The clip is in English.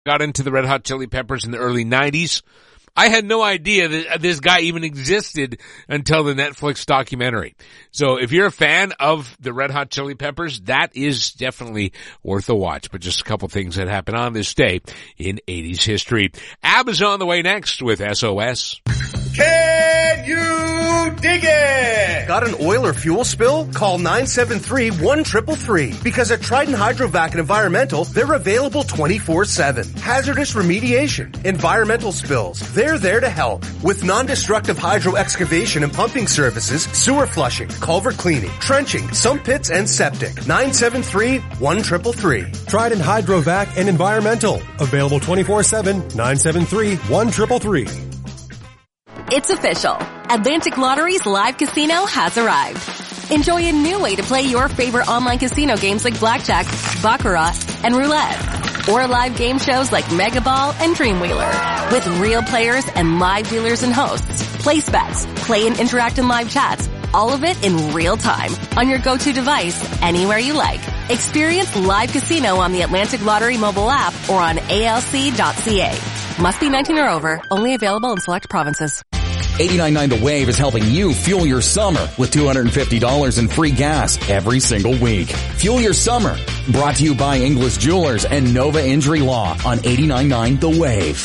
got into the Red Hot Chili Peppers in the early 90s. I had no idea that this guy even existed until the Netflix documentary. So if you're a fan of the Red Hot Chili Peppers, that is definitely worth a watch. But just a couple things that happened on this day in 80s history. Ab is on the way next with SOS. Can you dig it? Got an oil or fuel spill? Call 973-1333. Because at Trident Hydrovac and Environmental, they're available 24/7. Hazardous remediation, environmental spills, they're there to help. With non-destructive hydro excavation and pumping services, sewer flushing, culvert cleaning, trenching, sump pits, and septic. 973-1333. Trident Hydrovac and Environmental. Available 24/7, 973-1333. It's official. Atlantic Lottery's live casino has arrived. Enjoy a new way to play your favorite online casino games like blackjack, baccarat, and roulette. Or live game shows like Mega Ball and Dreamwheeler. With real players and live dealers and hosts. Place bets, play and interact in live chats. All of it in real time on your go-to device anywhere you like. Experience live casino on the Atlantic Lottery mobile app or on alc.ca. Must be 19 or over. Only available in select provinces. 89.9 The Wave is helping you fuel your summer with $250 in free gas every single week. Fuel your summer. Brought to you by Inglis Jewelers and Nova Injury Law on 89.9 The Wave.